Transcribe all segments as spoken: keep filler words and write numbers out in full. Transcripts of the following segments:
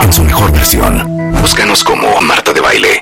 en su mejor versión. Búscanos como Marta de Baile.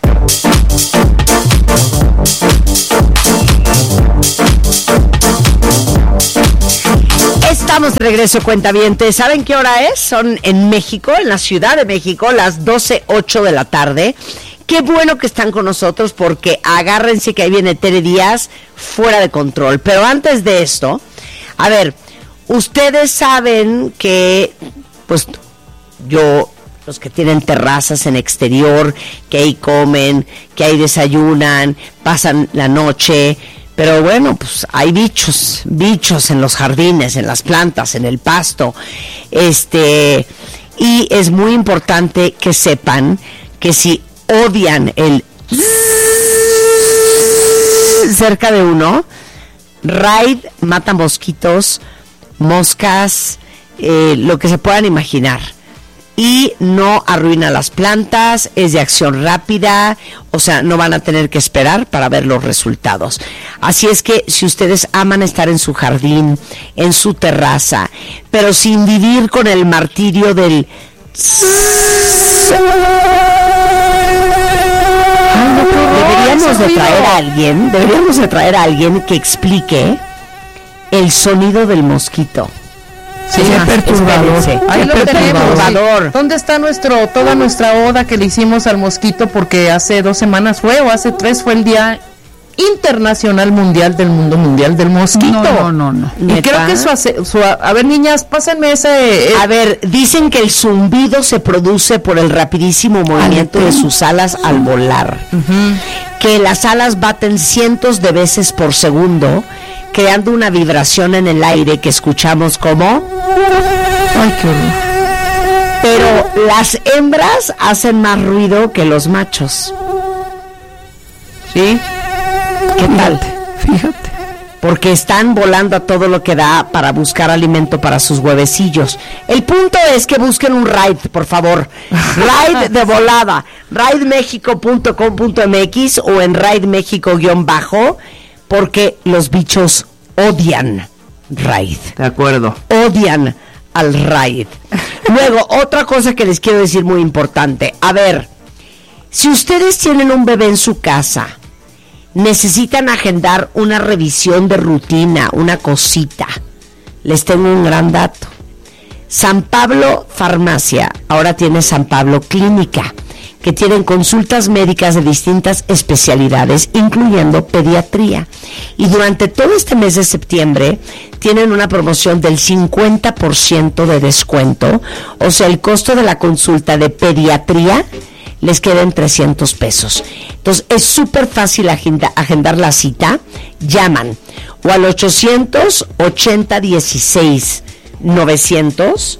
Estamos de regreso, cuentavientes. ¿Saben qué hora es? Son en México, en la Ciudad de México, las doce ocho de la tarde. Qué bueno que están con nosotros porque agárrense que ahí viene Tere Díaz fuera de control. Pero antes de esto, a ver, ustedes saben que, pues, yo, los que tienen terrazas en exterior, que ahí comen, que ahí desayunan, pasan la noche. Pero bueno, pues hay bichos, bichos en los jardines, en las plantas, en el pasto. Este, y es muy importante que sepan que si odian el cerca de uno, Raid mata mosquitos, moscas, eh, lo que se puedan imaginar. Y no arruina las plantas, es de acción rápida, o sea, no van a tener que esperar para ver los resultados. Así es que si ustedes aman estar en su jardín, en su terraza, pero sin vivir con el martirio del... Deberíamos de traer a alguien, deberíamos de traer a alguien que explique el sonido del mosquito. Sí, es perturbador. Ahí lo perturbador. tenemos. ¿Dónde está nuestro, toda nuestra oda que le hicimos al mosquito? Porque hace dos semanas fue, o hace tres fue el Día Internacional Mundial del Mundo Mundial del Mosquito. No, no, no. no. Y ¿neta? Creo que eso hace, su, a ver, niñas, pásenme ese... Eh. A ver, dicen que el zumbido se produce por el rapidísimo movimiento de sus alas al volar. Uh-huh. Que las alas baten cientos de veces por segundo, creando una vibración en el aire que escuchamos como... Ay, qué horror. Pero las hembras hacen más ruido que los machos. ¿Sí? ¿Qué tal? Fíjate. Porque están volando a todo lo que da para buscar alimento para sus huevecillos. El punto es que busquen un raid, por favor. Raid de volada. raid mexico punto com punto m x o en raid mexico guión bajo, porque los bichos odian raid. De acuerdo. Odian al raid. Luego, otra cosa que les quiero decir muy importante. A ver, si ustedes tienen un bebé en su casa, necesitan agendar una revisión de rutina, una cosita, les tengo un gran dato. San Pablo Farmacia ahora tiene San Pablo Clínica, que tienen consultas médicas de distintas especialidades, incluyendo pediatría. Y durante todo este mes de septiembre tienen una promoción del cincuenta por ciento de descuento, o sea, el costo de la consulta de pediatría les queda en trescientos pesos. Entonces, es súper fácil agenda, agendar la cita. Llaman o al ochocientos ochenta dieciséis novecientos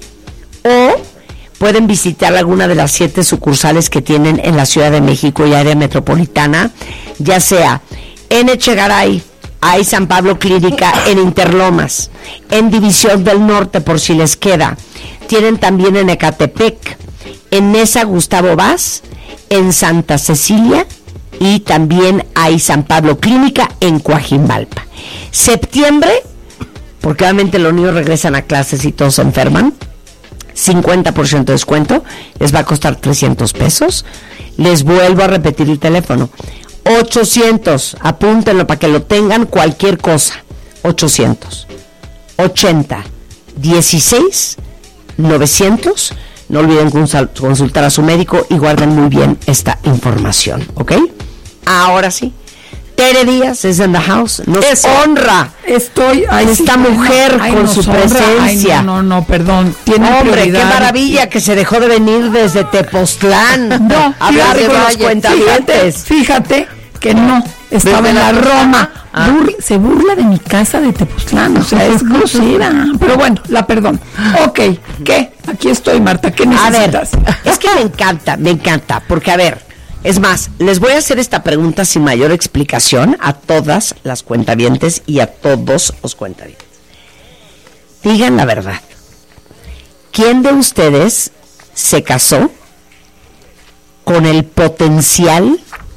o pueden visitar alguna de las siete sucursales que tienen en la Ciudad de México y área metropolitana, ya sea en Echegaray, hay San Pablo Clínica en Interlomas, en División del Norte por si les queda. Tienen también en Ecatepec, en Nesa Gustavo Vaz, en Santa Cecilia y también hay San Pablo Clínica en Coajimalpa. Septiembre, porque obviamente los niños regresan a clases y todos se enferman, cincuenta por ciento de descuento, les va a costar trescientos pesos. Les vuelvo a repetir el teléfono, ochocientos, apúntenlo para que lo tengan, cualquier cosa, ochocientos ochenta dieciséis novecientos. No olviden consultar a su médico y guarden muy bien esta información, ¿ok? Ahora sí, Tere Díaz es in the house. Nos Eso. honra Estoy a esta sí, mujer ay, con su honra. presencia. Ay, no, no, no, perdón. Tiene Hombre, prioridad. Qué maravilla que se dejó de venir desde Tepoztlán. No, a hablar fíjate, con los cuentavientes. Fíjate, fíjate que no, estaba en la Roma. Ah. Burla, se burla de mi casa de Tepoztlán, o sea, es grosera. Pero bueno, la perdón. Ok, ¿qué? Aquí estoy, Marta, ¿qué necesitas? A ver, es que me encanta, me encanta, porque a ver, es más, les voy a hacer esta pregunta sin mayor explicación a todas las cuentavientes y a todos los cuentavientes. Digan la verdad. ¿Quién de ustedes se casó con el potencial?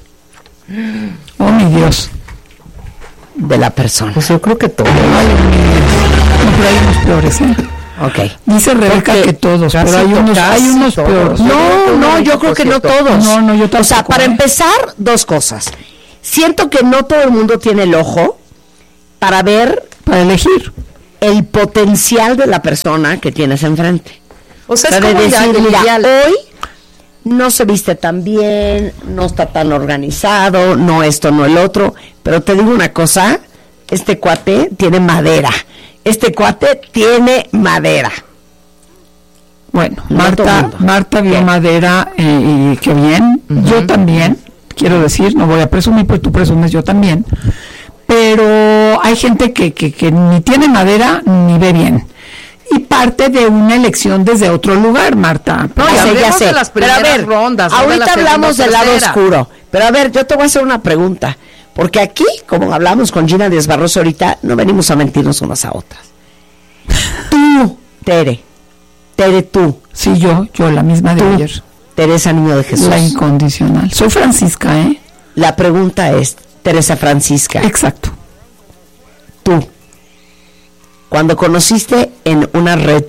Oh, mi Dios. De la persona. Pues yo creo que todo. Vale, no, pero hay unos peores, ¿eh? Ok. Dice Rebeca Porque que todos, pero casi hay unos, casi hay unos todos. peores. No, no, yo creo que no todos. No, no, yo tampoco. O sea, para ¿eh? empezar, dos cosas. Siento que no todo el mundo tiene el ojo para ver Para elegir. el potencial de la persona que tienes enfrente. O sea, O sea, es de como decir, ya, el mira, ideal. hoy no se viste tan bien, no está tan organizado, no esto, no el otro, pero te digo una cosa, este cuate tiene madera, este cuate tiene madera. Bueno, No todo el Marta, mundo. Marta vio ¿Qué? madera eh, y qué bien. Ujú. Yo también, quiero decir, no voy a presumir, pero tú presumes, yo también. Pero hay gente que, que, que ni tiene madera ni ve bien. Y parte de una elección desde otro lugar, Marta. No, Ya y sé, hablemos ya sé. de las Pero a primeras ver, rondas, no de ahorita la segunda hablamos o del lado tercera. oscuro. Pero a ver, yo te voy a hacer una pregunta. Porque aquí, como hablamos con Gina Díaz Barroso ahorita, no venimos a mentirnos unas a otras. Tú, Tere, Tere, tú, Sí, yo, yo, la misma de tú, ayer. Teresa Niño de Jesús. La incondicional. Soy Francisca, ¿eh? La pregunta es, Teresa Francisca, Exacto. tú, cuando conociste en una red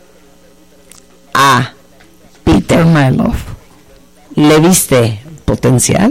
a Peter, Peter, my love. ¿le viste potencial?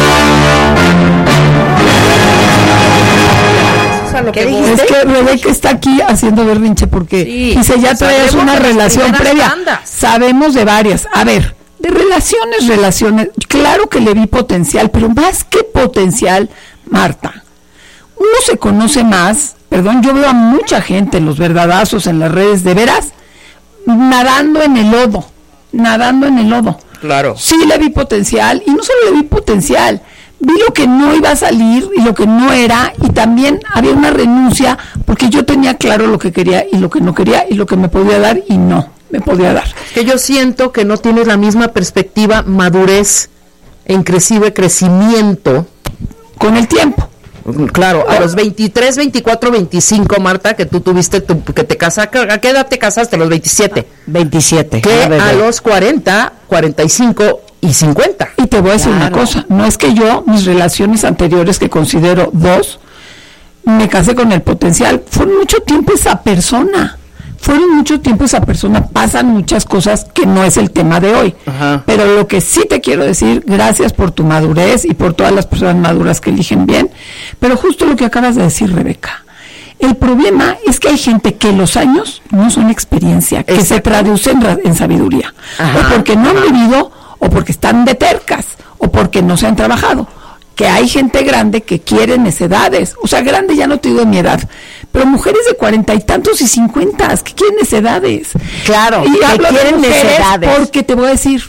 Es a lo ¿Qué que voy. dijiste? Es que Rebeca está aquí haciendo berrinche porque Sí, dice, ya traes sabemos una de las relación primeras previa. tandas. Sabemos de varias. A ver, de relaciones, relaciones, claro que le vi potencial, pero más que potencial, Marta, uno se conoce más, perdón, yo veo a mucha gente, los verdadazos en las redes, de veras, nadando en el lodo, nadando en el lodo. Claro. Sí le vi potencial, y no solo le vi potencial, vi lo que no iba a salir y lo que no era, y también había una renuncia, porque yo tenía claro lo que quería y lo que no quería, y lo que me podía dar y no me podía dar. Que yo siento que no tienes la misma perspectiva, madurez, inclusive crecimiento. Con el tiempo. Claro, a los veintitrés, veinticuatro, veinticinco, Marta, que tú tuviste, tu, que te casaste, ¿a qué edad te casaste? A los veintisiete. veintisiete. Que una bebé. a los cuarenta, cuarenta y cinco y cincuenta. Y te voy a decir Claro. una cosa, no es que yo, mis relaciones anteriores, que considero dos, me casé con el potencial, fueron mucho tiempo esa persona, fueron mucho tiempo esa persona, pasan muchas cosas que no es el tema de hoy. Ajá. Pero lo que sí te quiero decir, gracias por tu madurez y por todas las personas maduras que eligen bien, pero justo lo que acabas de decir, Rebeca, el problema es que hay gente que los años no son experiencia, que se traduce en, ra- en sabiduría, Ajá, o porque no han vivido, o porque están de tercas, o porque no se han trabajado. Que hay gente grande que quiere necedades, o sea, grande ya no te digo de mi edad, pero mujeres de cuarenta y tantos y cincuentas que quieren necedades. Claro, y que hablo de quieren mujeres necedades. porque te voy a decir,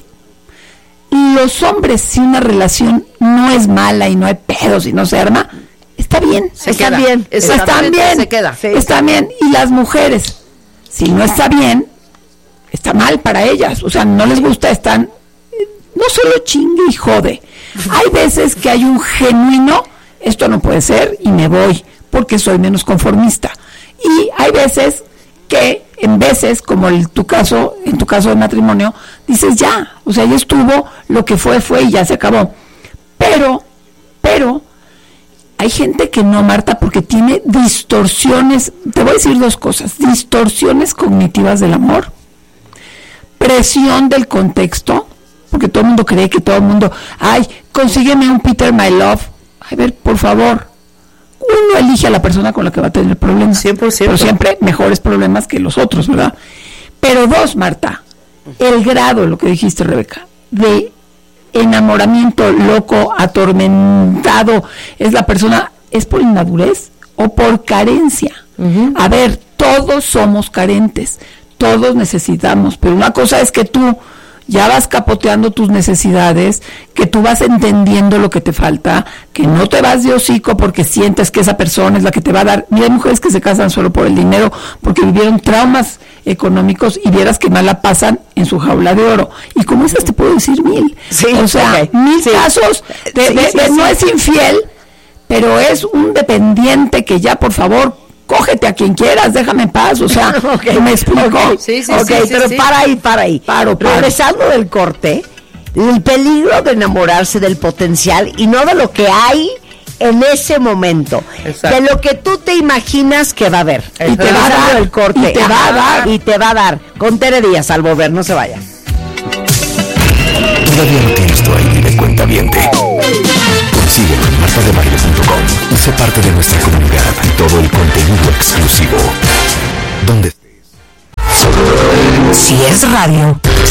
los hombres, si una relación no es mala y no hay pedos y no se arma, está bien, Se está queda. bien, están Exactamente, bien, se queda. Sí. están bien. Y las mujeres, si no está bien, está mal para ellas, o sea, no les gusta, están, no solo chingue y jode, hay veces que hay un genuino, esto no puede ser y me voy, porque soy menos conformista, y hay veces que en veces, como en tu caso, en tu caso de matrimonio, dices ya, o sea, ya estuvo, lo que fue, fue y ya se acabó, pero, pero, hay gente que no, Marta, porque tiene distorsiones, te voy a decir dos cosas, distorsiones cognitivas del amor, presión del contexto, porque todo el mundo cree que todo el mundo, ay, consígueme un Peter My Love, ay, ver, por favor, uno elige a la persona con la que va a tener problemas, cien por ciento. pero siempre mejores problemas que los otros, ¿verdad? Pero dos, Marta, el grado, lo que dijiste, Rebeca, de enamoramiento loco, atormentado, es la persona, ¿es por inmadurez o por carencia? Uh-huh. A ver, todos somos carentes, todos necesitamos, pero una cosa es que tú ya vas capoteando tus necesidades, que tú vas entendiendo lo que te falta, que no te vas de hocico porque sientes que esa persona es la que te va a dar. Mira, hay mujeres que se casan solo por el dinero, porque vivieron traumas económicos y vieras que mal la pasan en su jaula de oro. Y como esas te puedo decir mil. Sí, o sea, okay. mil sí. casos de, sí, de, sí, de sí. no es infiel, pero es un dependiente que ya, por favor, cógete a quien quieras, déjame en paz, o sea, okay. me explico. Okay. Sí, sí, ok, sí, sí, pero sí. para ahí, para ahí. Paro, paro. Regresando del corte, el peligro de enamorarse del potencial y no de lo que hay en ese momento. Exacto. De lo que tú te imaginas que va a haber. Y te va a Regresando dar, del corte. y te va a dar. Y te va a dar. Con Tere Díaz al volver, no se vaya. ¿Todavía no tienes tu I D de cuentaviente? Síguelo en marta de baile punto com y sé parte de nuestra comunidad y todo el contenido exclusivo. ¿Dónde? Si es radio,